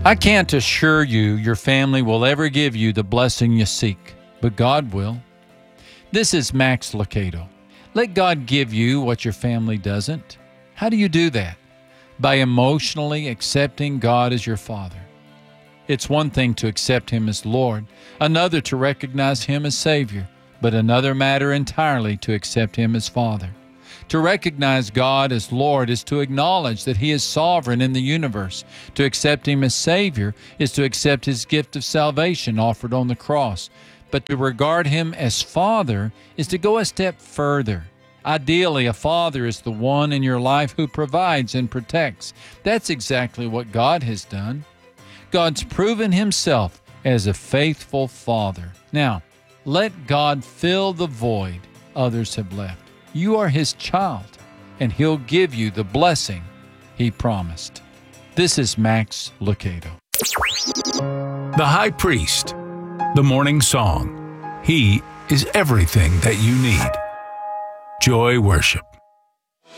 I can't assure you your family will ever give you the blessing you seek, but God will. This is Max Lucado. Let God give you what your family doesn't. How do you do that? By emotionally accepting God as your Father. It's one thing to accept Him as Lord, another to recognize Him as Savior, but another matter entirely to accept Him as Father. To recognize God as Lord is to acknowledge that He is sovereign in the universe. To accept Him as Savior is to accept His gift of salvation offered on the cross. But to regard Him as Father is to go a step further. Ideally, a father is the one in your life who provides and protects. That's exactly what God has done. God's proven Himself as a faithful Father. Now, let God fill the void others have left. You are His child, and He'll give you the blessing He promised. This is Max Lucado. The High Priest, the Morning Song. He is everything that you need. Joy Worship.